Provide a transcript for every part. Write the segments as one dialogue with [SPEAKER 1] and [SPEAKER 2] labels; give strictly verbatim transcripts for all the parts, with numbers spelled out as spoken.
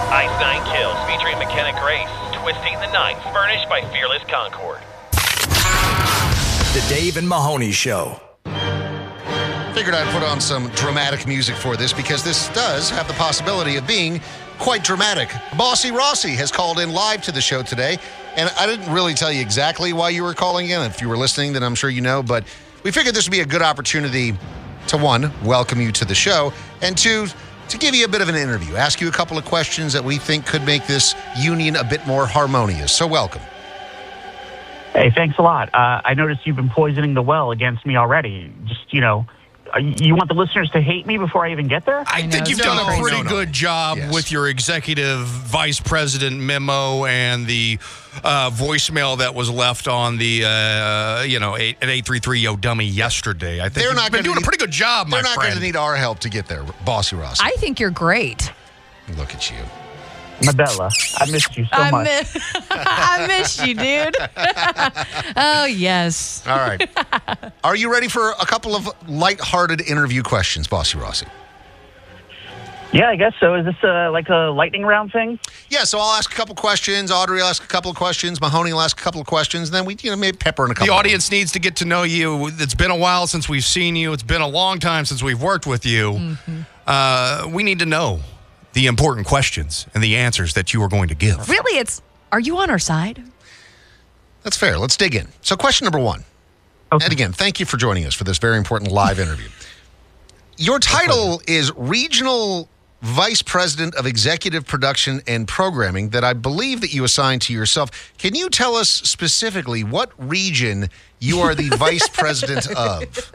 [SPEAKER 1] Ice Nine Kills featuring McKenna Grace, Twisting the Ninth, furnished by Fearless Concord.
[SPEAKER 2] The Dave and Mahoney Show.
[SPEAKER 3] Figured I'd put on some dramatic music for this because this does have the possibility of being quite dramatic. Bossy Rossi has called in live to the show today, and I didn't really tell you exactly why you were calling in. If you were listening, then I'm sure you know, but we figured this would be a good opportunity to, one, welcome you to the show, and two, to give you a bit of an interview, ask you a couple of questions that we think could make this union a bit more harmonious. So welcome.
[SPEAKER 4] Hey, thanks a lot. Uh, I noticed you've been poisoning the well against me already. Just, you know, you want the listeners to hate me before I even get there?
[SPEAKER 5] I,
[SPEAKER 6] I
[SPEAKER 5] think
[SPEAKER 6] know,
[SPEAKER 5] you've
[SPEAKER 6] so
[SPEAKER 5] done a
[SPEAKER 3] crazy.
[SPEAKER 5] pretty
[SPEAKER 3] No, no.
[SPEAKER 5] good job
[SPEAKER 3] Yes.
[SPEAKER 5] with your executive vice president memo and the uh, voicemail that was left on the, uh, you know, eight, at eight three three Yo Dummy yesterday. I think
[SPEAKER 3] They're
[SPEAKER 5] you've
[SPEAKER 3] not
[SPEAKER 5] been
[SPEAKER 3] gonna
[SPEAKER 5] doing
[SPEAKER 3] need-
[SPEAKER 5] a pretty good job, my
[SPEAKER 3] They're not
[SPEAKER 5] friend.
[SPEAKER 3] going to need our help to get there, Bossy Rossi.
[SPEAKER 6] I think you're great.
[SPEAKER 3] Look at you.
[SPEAKER 4] Madella, I missed you so
[SPEAKER 6] I,
[SPEAKER 4] much.
[SPEAKER 6] mi- I missed you, dude. Oh, yes.
[SPEAKER 3] All right. Are you ready for a couple of lighthearted interview questions, Bossy Rossi?
[SPEAKER 4] Yeah, I guess so. Is this uh, like a lightning round thing?
[SPEAKER 3] Yeah, so I'll ask a couple questions. Audrey will ask a couple of questions. Mahoney will ask a couple of questions. And then we, you know, maybe pepper in a couple.
[SPEAKER 5] The audience needs to get to know you. It's been a while since we've seen you. It's been a long time since we've worked with you.
[SPEAKER 6] Mm-hmm.
[SPEAKER 5] Uh, we need to know the important questions and the answers that you are going to give.
[SPEAKER 6] Really, it's, are you on our side?
[SPEAKER 3] That's fair. Let's dig in. So question number one.
[SPEAKER 4] Okay.
[SPEAKER 3] And again, thank you for joining us for this very important live interview. Your title is Regional Vice President of Executive Production and Programming that I believe that you assigned to yourself. Can you tell us specifically what region you are the Vice President of?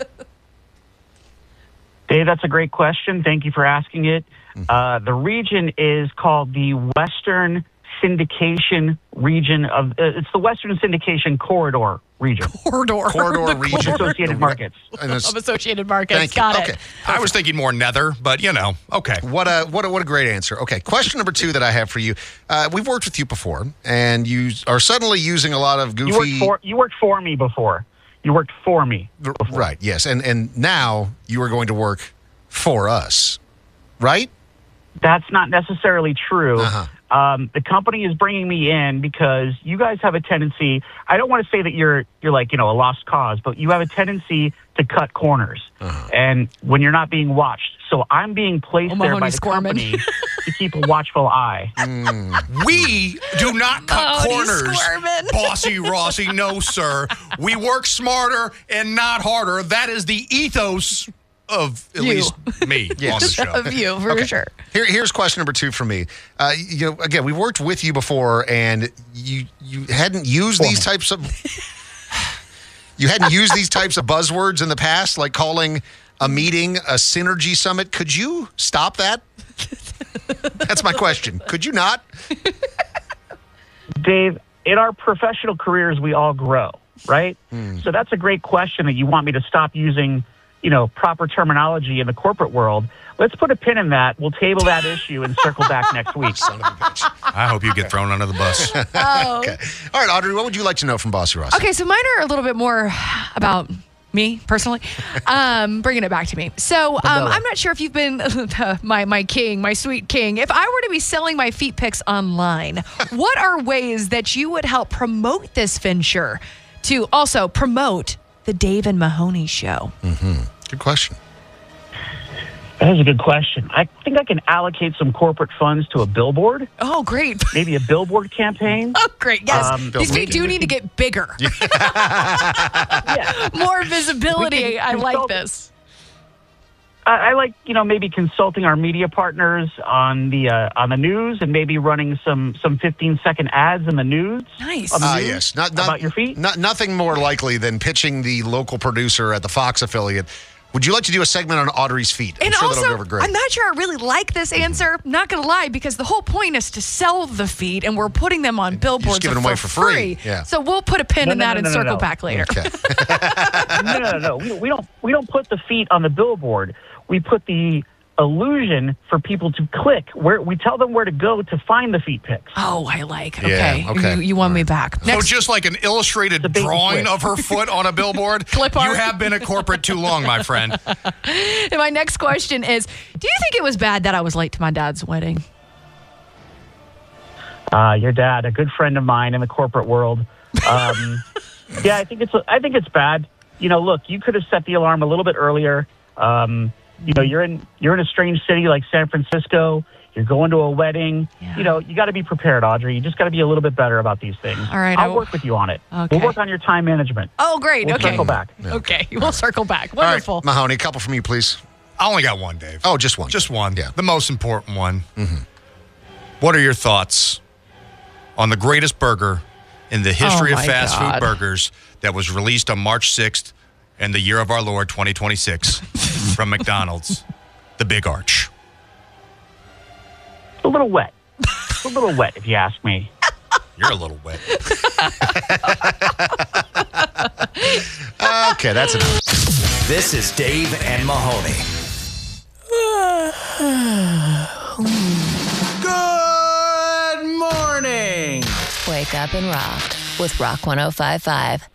[SPEAKER 4] Dave, that's a great question. Thank you for asking it. Uh, the region is called the Western Syndication region of, uh, it's the Western Syndication Corridor region.
[SPEAKER 6] Corridor.
[SPEAKER 3] Corridor
[SPEAKER 6] The
[SPEAKER 3] region.
[SPEAKER 4] Associated Markets.
[SPEAKER 3] And it's-
[SPEAKER 6] Of Associated Markets.
[SPEAKER 3] Thank you.
[SPEAKER 6] Got
[SPEAKER 3] Okay.
[SPEAKER 6] it.
[SPEAKER 5] I was thinking more nether, but you know, okay.
[SPEAKER 3] What a what a what a great answer. Okay, question number two that I have for you. Uh, we've worked with you before, and you are suddenly using a lot of goofy.
[SPEAKER 4] You worked for, you worked for me before. You worked for me.
[SPEAKER 3] R- Right. Yes, and and now you are going to work for us, right?
[SPEAKER 4] That's not necessarily true.
[SPEAKER 3] Uh-huh.
[SPEAKER 4] Um, the company is bringing me in because you guys have a tendency. I don't want to say that you're you're like you know a lost cause, but you have a tendency to cut corners,
[SPEAKER 3] Uh-huh.
[SPEAKER 4] and when you're not being watched. So I'm being placed
[SPEAKER 6] Oh,
[SPEAKER 4] there by
[SPEAKER 6] Mahoney's
[SPEAKER 4] the
[SPEAKER 6] squirming.
[SPEAKER 4] company to keep a watchful eye.
[SPEAKER 5] We do not cut
[SPEAKER 6] Oh, he's
[SPEAKER 5] corners,
[SPEAKER 6] squirming.
[SPEAKER 5] Bossy Rossi. No, sir. We work smarter and not harder. That is the ethos of at
[SPEAKER 6] You.
[SPEAKER 5] least me on the show.
[SPEAKER 6] Of you, for
[SPEAKER 3] Okay.
[SPEAKER 6] sure.
[SPEAKER 3] Here, here's question number two for me. Uh, you know, again, we've worked with you before, and you you hadn't used these types of you hadn't used these types of buzzwords in the past, like calling a meeting a synergy summit. Could you stop that? That's my question. Could you not?
[SPEAKER 4] Dave, in our professional careers, we all grow, right?
[SPEAKER 3] Hmm.
[SPEAKER 4] So that's a great question that you want me to stop using, you know, proper terminology in the corporate world. Let's put a pin in that. We'll table that issue and circle back next week.
[SPEAKER 3] Son of a bitch.
[SPEAKER 5] I hope you get thrown under the bus.
[SPEAKER 6] Oh.
[SPEAKER 3] Okay. All right, Audrey, what would you like to know from Bossy Ross?
[SPEAKER 6] Okay, so mine are a little bit more about me personally, um, bringing it back to me. So um, I'm not sure if you've been my my king, my sweet king. If I were to be selling my feet pics online, what are ways that you would help promote this venture to also promote the Dave and Mahoney Show?
[SPEAKER 3] Good question.
[SPEAKER 4] That is a good question. I think I can allocate some corporate funds to a billboard,
[SPEAKER 6] Oh, great.
[SPEAKER 4] maybe a billboard campaign.
[SPEAKER 6] Oh, great. Yes.
[SPEAKER 4] Um,
[SPEAKER 6] These
[SPEAKER 3] we
[SPEAKER 6] feet
[SPEAKER 4] can-
[SPEAKER 6] do
[SPEAKER 4] we
[SPEAKER 6] need to
[SPEAKER 4] can-
[SPEAKER 6] get bigger.
[SPEAKER 4] Yeah.
[SPEAKER 6] More
[SPEAKER 4] We
[SPEAKER 6] visibility.
[SPEAKER 4] can
[SPEAKER 6] I like
[SPEAKER 4] consult-
[SPEAKER 6] this.
[SPEAKER 4] I, I like, you know, maybe consulting our media partners on the uh, on the news and maybe running some some fifteen second ads in the news.
[SPEAKER 6] Nice.
[SPEAKER 4] On the
[SPEAKER 3] Ah,
[SPEAKER 4] news
[SPEAKER 3] yes. Not, not,
[SPEAKER 4] about your feet.
[SPEAKER 3] Not, nothing more likely than pitching the local producer at the Fox affiliate. Would you like to do a segment on Audrey's feet? I'm
[SPEAKER 6] And
[SPEAKER 3] sure that'll go
[SPEAKER 6] also,
[SPEAKER 3] over great.
[SPEAKER 6] I'm not sure I really like this answer. Not going to lie, because the whole point is to sell the feet, and we're putting them on billboards
[SPEAKER 3] giving them away for free. Yeah.
[SPEAKER 6] So we'll put a pin
[SPEAKER 4] No,
[SPEAKER 6] in
[SPEAKER 4] no,
[SPEAKER 6] that
[SPEAKER 4] no,
[SPEAKER 6] and
[SPEAKER 4] no, no,
[SPEAKER 6] circle
[SPEAKER 4] no.
[SPEAKER 6] back later.
[SPEAKER 3] Okay.
[SPEAKER 4] no, no, no, no. We, we don't we don't put the feet on the billboard. We put the illusion for people to click. Where we tell them where to go to find the feet pics.
[SPEAKER 6] Oh, I like.
[SPEAKER 3] Yeah,
[SPEAKER 6] Okay.
[SPEAKER 3] okay.
[SPEAKER 6] You, you won me back.
[SPEAKER 5] So
[SPEAKER 6] Next.
[SPEAKER 5] just like an illustrated
[SPEAKER 4] The bait and
[SPEAKER 5] drawing
[SPEAKER 4] switch.
[SPEAKER 5] of her foot on a billboard,
[SPEAKER 6] Clip
[SPEAKER 5] you
[SPEAKER 6] art.
[SPEAKER 5] have been at corporate too long, my friend.
[SPEAKER 6] And my next question is, do you think it was bad that I was late to my dad's wedding?
[SPEAKER 4] Uh, your dad, a good friend of mine in the corporate world. Um, yeah, I think it's I think it's bad. You know, look, you could have set the alarm a little bit earlier. Um, you know, you're in you're in a strange city like San Francisco. You're going to a wedding.
[SPEAKER 6] Yeah.
[SPEAKER 4] You know, you got to be prepared, Audrey. You just got to be a little bit better about these things.
[SPEAKER 6] All right,
[SPEAKER 4] I'll
[SPEAKER 6] I-
[SPEAKER 4] work with you on it.
[SPEAKER 6] Okay.
[SPEAKER 4] We'll work on your time management.
[SPEAKER 6] Oh, great.
[SPEAKER 4] We'll
[SPEAKER 6] okay.
[SPEAKER 4] circle back.
[SPEAKER 6] Okay. We'll circle back.
[SPEAKER 3] All right,
[SPEAKER 6] Wonderful.
[SPEAKER 3] Mahoney, a couple from you, please.
[SPEAKER 5] I only got one, Dave.
[SPEAKER 3] Oh, just one.
[SPEAKER 5] Just one.
[SPEAKER 3] Yeah.
[SPEAKER 5] The most important one. Mm-hmm. What are your thoughts on the greatest burger in the history
[SPEAKER 6] Oh,
[SPEAKER 5] of
[SPEAKER 6] my
[SPEAKER 5] fast
[SPEAKER 6] God.
[SPEAKER 5] food burgers that was released on March sixth in the year of our Lord, twenty twenty-six, from McDonald's, the Big Arch?
[SPEAKER 4] It's a little wet. It's a little wet, if you ask me.
[SPEAKER 5] You're a little wet.
[SPEAKER 3] Okay, that's enough.
[SPEAKER 2] This is Dave and Mahoney.
[SPEAKER 7] Good morning.
[SPEAKER 8] Wake up and rock with Rock one oh five five.